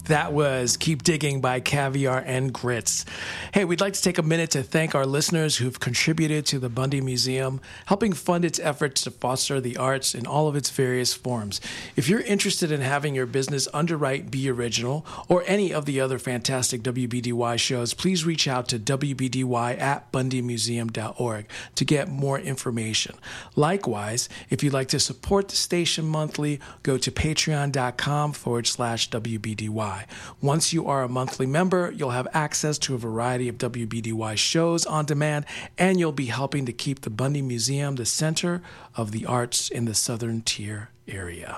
That was Keep Digging by Caviar and Grits. Hey, we'd like to take a minute to thank our listeners who've contributed to the Bundy Museum, helping fund its efforts to foster the arts in all of its various forms. If you're interested in having your business underwrite Be Original or any of the other fantastic WBDY shows, please reach out to wbdy@bundymuseum.org to get more information. Likewise, if you'd like to support the station monthly, go to patreon.com/WBDY. Once you are a monthly member, you'll have access to a variety of WBDY shows on demand, and you'll be helping to keep the Bundy Museum the center of the arts in the Southern Tier area.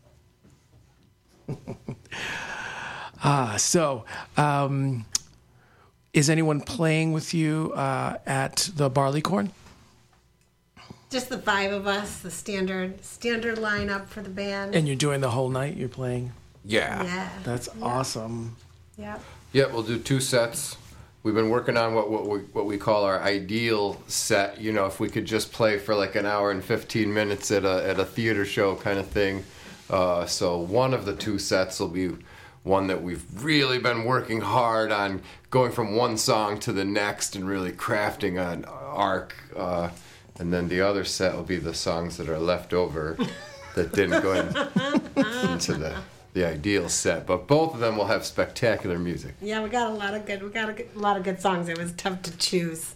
Is anyone playing with you at the Barleycorn? Just the five of us, the standard lineup for the band. And you're doing the whole night? You're playing? Yeah. That's awesome. Yeah. Yeah, we'll do 2 sets. We've been working on what we call our ideal set. You know, if we could just play for like an hour and 15 minutes at a theater show kind of thing. So one of the 2 sets will be one that we've really been working hard on, going from one song to the next and really crafting an arc. And then the other set will be the songs that are left over that didn't go into the ideal set, but both of them will have spectacular music. Yeah, we got a lot of good songs. It was tough to choose.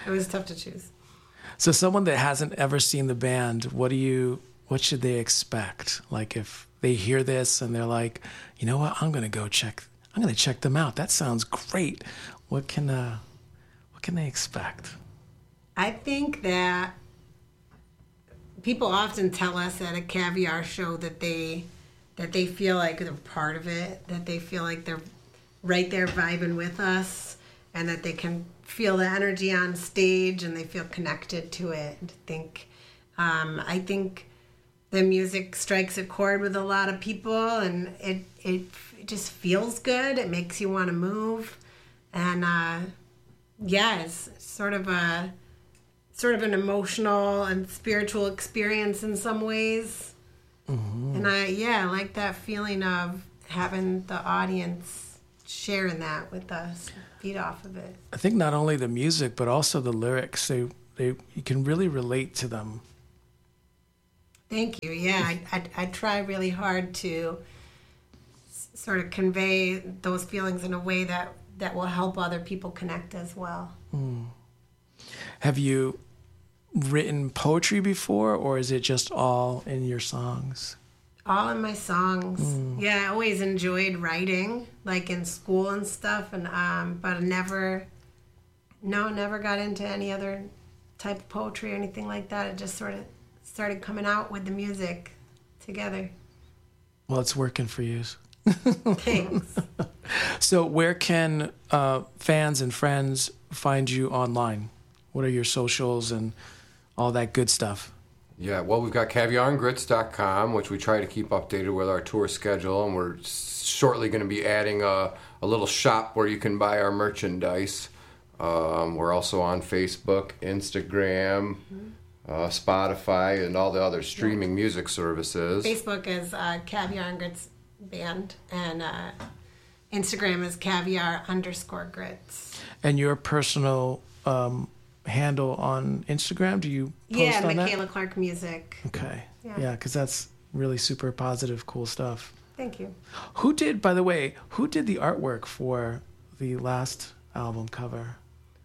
So someone that hasn't ever seen the band, what should they expect? Like if they hear this and they're like, you know what, I'm gonna check them out. That sounds great. What can they expect? I think that people often tell us at a Caviar show that they feel like they're part of it, that they feel like they're right there vibing with us, and that they can feel the energy on stage and they feel connected to it. I think the music strikes a chord with a lot of people, and it just feels good. It makes you want to move, and it's sort of an emotional and spiritual experience in some ways. Mm-hmm. And I like that feeling of having the audience sharing that with us, feed off of it. I think not only the music, but also the lyrics. You can really relate to them. Thank you. Yeah, I try really hard to sort of convey those feelings in a way that will help other people connect as well. Mm. Have you written poetry before, or is it just all in your songs? All in my songs. Yeah, I always enjoyed writing, like in school and stuff, and but never got into any other type of poetry or anything like that. It just sort of started coming out with the music together. Well, it's working for you. Thanks. So where can fans and friends find you online? What are your socials and all that good stuff? Yeah, well, we've got caviarandgrits.com, which we try to keep updated with our tour schedule, and we're shortly going to be adding a little shop where you can buy our merchandise. We're also on Facebook, Instagram, Spotify, and all the other streaming music services. Facebook is Caviar and Grits Band, and Instagram is caviar_grits. And your personal handle on Instagram, do you post on that? Michaela Clark Music. Okay. Yeah, because that's really super positive, cool stuff. Thank you. Who did the artwork for the last album cover?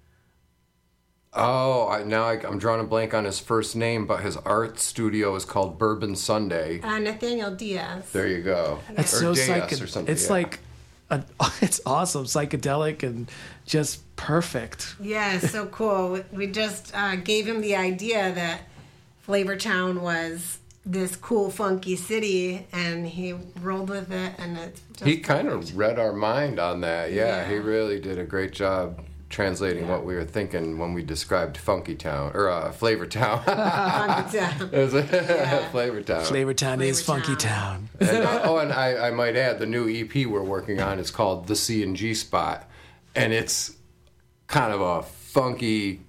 Oh, I'm drawing a blank on his first name, but his art studio is called Bourbon Sunday. Nathaniel Diaz. There you go. That's or so Diaz or something. It's like, it's awesome, psychedelic, and just perfect. Yeah, so cool. We just gave him the idea that Flavortown was this cool, funky city, and he rolled with it, and he kind of read our mind on that. Yeah, he really did a great job translating what we were thinking when we described Funky Town, or Flavortown. Funky Town. Flavortown. Flavortown is Funky Town. And, and I might add, the new EP we're working on is called The C&G Spot, and it's kind of a funky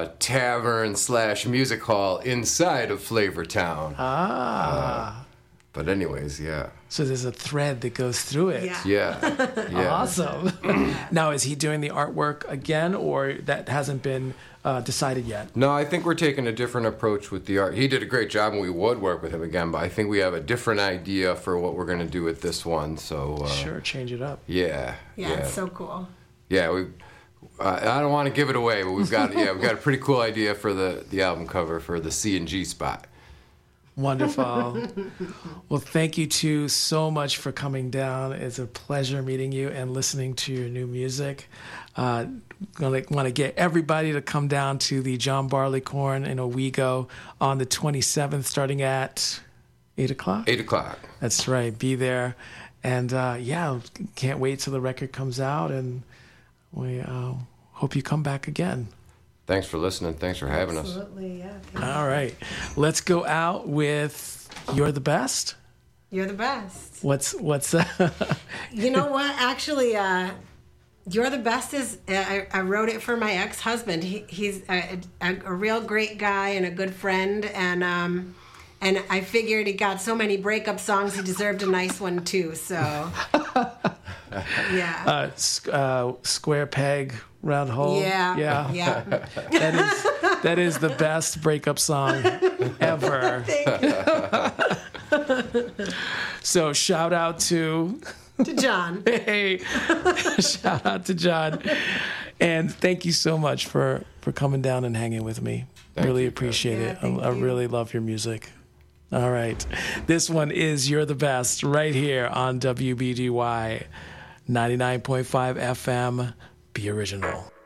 tavern / music hall inside of Flavortown. But anyways, yeah. So there's a thread that goes through it. Yeah. Awesome. Now, is he doing the artwork again, or that hasn't been decided yet? No, I think we're taking a different approach with the art. He did a great job, and we would work with him again, but I think we have a different idea for what we're going to do with this one. So Sure, change it up. Yeah. It's so cool. Yeah, I don't want to give it away, but we've got a pretty cool idea for the album cover for the C and G spot. Wonderful. Well, thank you two so much for coming down. It's a pleasure meeting you and listening to your new music. Want to get everybody to come down to the John Barleycorn in Owego on the 27th, starting at 8 o'clock. 8 o'clock. That's right. Be there, and can't wait till the record comes out, and we hope you come back again. Thanks for listening. Thanks for having us. Absolutely, yeah. All right. Let's go out with You're the Best. You're the best. What's that? You know what? Actually, You're the Best is, I wrote it for my ex-husband. He's a real great guy and a good friend. And I figured he got so many breakup songs, he deserved a nice one too. So, yeah. Square peg, round hole. Yeah. That is the best breakup song ever. Thank you. So shout out to John. Hey, shout out to John, and thank you so much for coming down and hanging with me. Really appreciate it. I really love your music. All right, this one is You're the Best right here on WBGY 99.5 FM. Be original.